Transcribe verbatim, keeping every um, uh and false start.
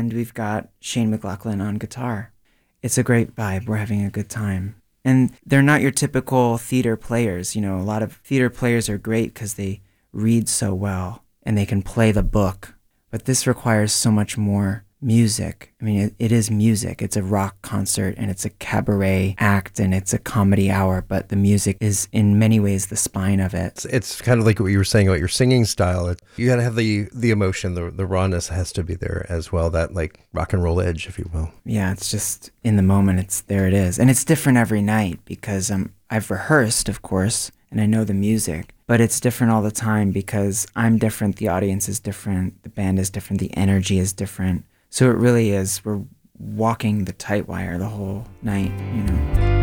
and we've got Shane McLaughlin on guitar. It's a great vibe. We're having a good time. And they're not your typical theater players. You know, a lot of theater players are great because they read so well and they can play the book. But this requires so much more music. I mean, it, it is music. It's a rock concert and it's a cabaret act and it's a comedy hour, but the music is in many ways the spine of it. It's, it's kind of like what you were saying about your singing style. It, you got to have the, the emotion, the, the rawness has to be there as well, that like rock and roll edge, if you will. Yeah, it's just in the moment, it's there it is. And it's different every night because um, I've rehearsed, of course, and I know the music, but it's different all the time because I'm different, the audience is different, the band is different, the energy is different. So it really is, we're walking the tight wire the whole night, you know.